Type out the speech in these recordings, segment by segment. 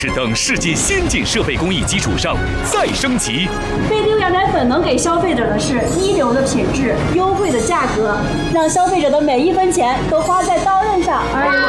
等世界先进设备工艺基础上再升级。 贝利优羊奶粉能给消费者的是一流的品质、优惠的价格，让消费者的每一分钱都花在刀刃上。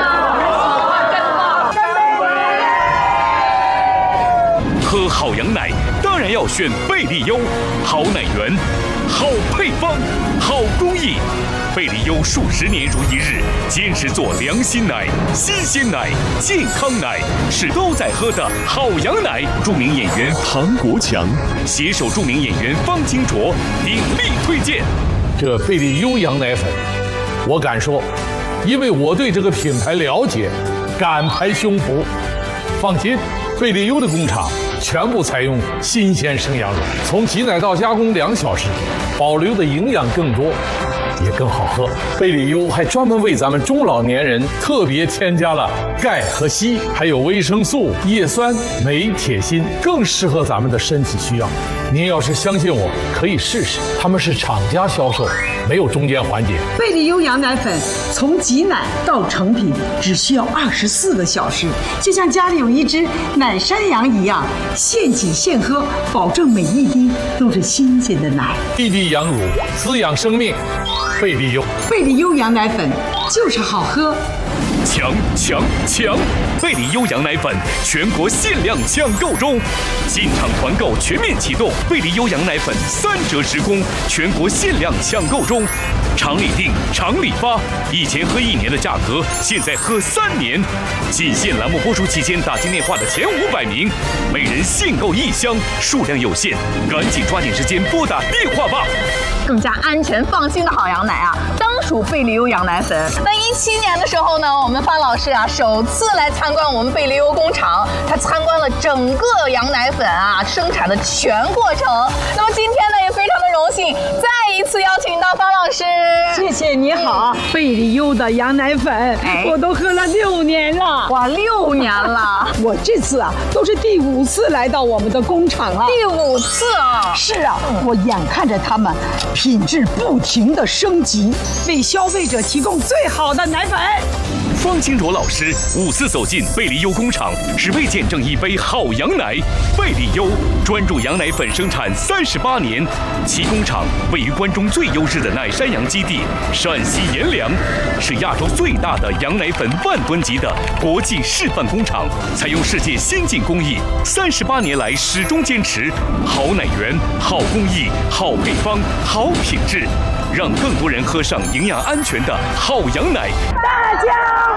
喝好羊奶当然要选贝利优，好奶源，好配方，好工艺。贝利优数10年如一日，坚持做良心奶、新鲜奶、健康奶，是都在喝的好羊奶。著名演员唐国强携手著名演员方清卓鼎力推荐。 这贝利优羊奶粉，我敢说，因为我对这个品牌了解，敢拍胸脯。放心，贝利优的工厂全部采用新鲜生羊乳，从挤奶到加工2小时，保留的营养更多，也更好喝。贝利优还专门为咱们中老年人特别添加了钙和硒，还有维生素、叶酸、镁、铁、锌，更适合咱们的身体需要。您要是相信我，可以试试，他们是厂家销售，没有中间环节。 贝利优羊奶粉从挤奶到成品只需要24个小时，就像家里有一只奶山羊一样，现挤现喝，保证每一滴都是新鲜的奶。 滴滴羊乳，滋养生命。贝利优， 贝利优羊奶粉就是好喝。 强！贝利优羊奶粉全国限量抢购中，进场团购全面启动，贝利优羊奶粉3折直供，全国限量抢购中。厂里订，厂里发，以前喝1年的价格，现在喝3年。仅限栏目播出期间打进电话的前500名，每人限购1箱，数量有限，赶紧抓紧时间拨打电话吧。 更加安全放心的好羊奶啊，当属贝利优羊奶粉。那17年的时候呢，我们方老师啊首次来参观我们贝利优工厂，他参观了整个羊奶粉啊生产的全过程。那么今天呢，也非常的荣幸再一次邀请到方老师。 谢谢你好，贝利优的羊奶粉，我都喝了6年了。 哇，6年了！ 我这次啊都是第5次来到我们的工厂了。 第5次啊！ 是啊，我眼看着他们品质不停的升级，为消费者提供最好的奶粉。 方清卓老师5次走进贝利优工厂，只为见证一杯好羊奶。贝利优专注羊奶粉生产38年，其工厂位于关中最优质的奶山羊基地陕西阎良，是亚洲最大的羊奶粉10000吨级的国际示范工厂，采用世界先进工艺，38年来始终坚持好奶源、好工艺、好配方、好品质，让更多人喝上营养安全的好羊奶。 大家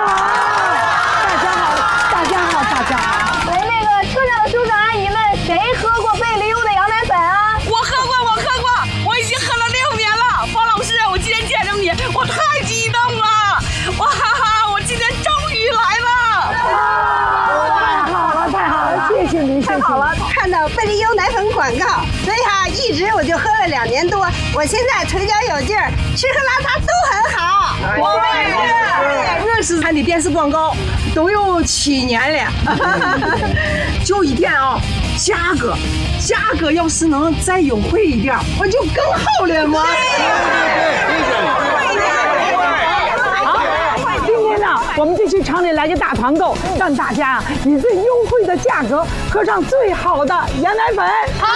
好！ 喂，那个车上的叔叔阿姨们，谁喝过贝利优的羊奶粉啊？ 我喝过，我已经喝了6年了。方老师，我今天见着你，我太激动了！哇哈哈，我今天终于来了！ 太好了，谢谢您， 太好了！ 看到贝利优奶粉广告，所以哈，一直我就喝了2年多。我现在腿脚有劲儿，吃喝拉撒都很好。 我也是，热视看的电视广告都有7年了。就一点啊，价格要是能再优惠一点，我就更好了嘛。我们就去厂里来个大团购，让大家以最优惠的价格喝上最好的羊奶粉。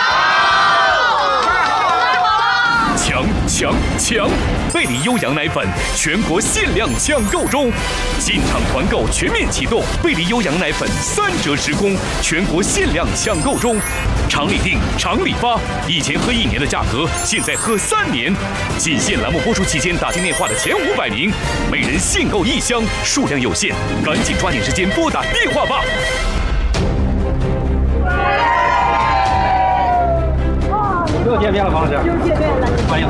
强！贝利优羊奶粉全国限量抢购中，进场团购全面启动，贝利优羊奶粉3折直供，全国限量抢购中。厂里订，厂里发，以前喝1年的价格，现在喝3年。仅限栏目播出期间打进电话的前500名，每人限购1箱，数量有限，赶紧抓紧时间拨打电话吧。 又见面了，方老师。 又见面了， 欢迎。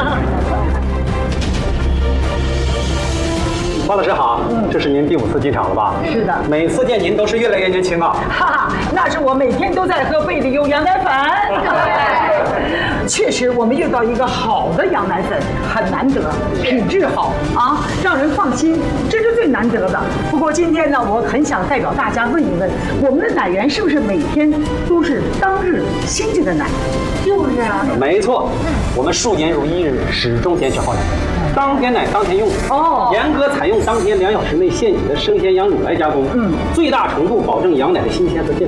方老师好，这是您第5次进厂了吧？ 是的， 每次见您都是越来越年轻啊！ 哈哈，那是我每天都在喝贝利优羊奶粉。确实，我们遇到一个好的羊奶粉很难得，品质好啊，让人放心，这是最难得的。不过今天呢，我很想代表大家问一问，我们的奶源是不是每天都是当日新鲜的奶？就是啊， 没错，我们数年如一日，始终坚持好奶，当天奶当天用。 哦， 严格采用当天2小时内现挤的生鲜羊乳来加工，最大程度保证羊奶的新鲜和健